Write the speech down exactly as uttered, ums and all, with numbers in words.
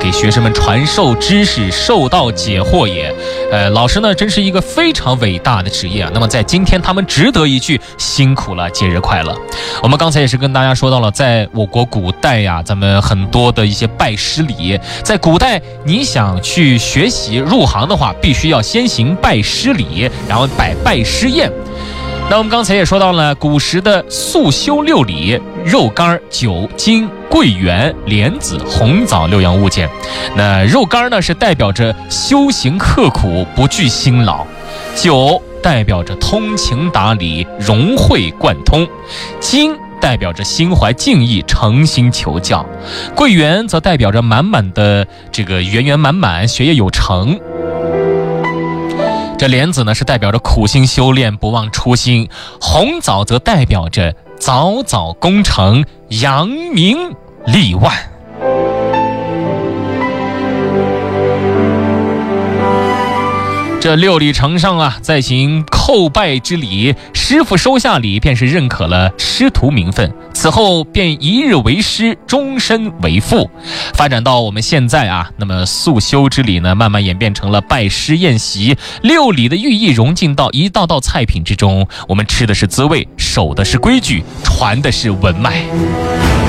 给学生们传授知识，授道解惑也。呃，老师呢，真是一个非常伟大的职业啊。那么在今天，他们值得一句辛苦了，节日快乐。我们刚才也是跟大家说到了，在我国古代呀，咱们很多的一些拜师礼，在古代你想去学习入行的话，必须要先行拜师礼，然后摆拜师宴。那我们刚才也说到了古时的素修六礼：肉干、酒精、桂圆、莲子、红枣六样物件。那肉干呢，是代表着修行刻苦，不惧辛劳；酒代表着通情达理，融会贯通；精代表着心怀敬意，诚心求教；桂圆则代表着满满的这个圆圆满满，学业有成。这莲子呢，是代表着苦心修炼，不忘初心；红枣则代表着早早功成，扬名立万。这六礼呈上啊，再行叩拜之礼，师傅收下礼，便是认可了师徒名分。此后便一日为师，终身为父。发展到我们现在啊，那么素修之礼呢，慢慢演变成了拜师宴席，六礼的寓意融进到一道道菜品之中。我们吃的是滋味，守的是规矩，传的是文脉。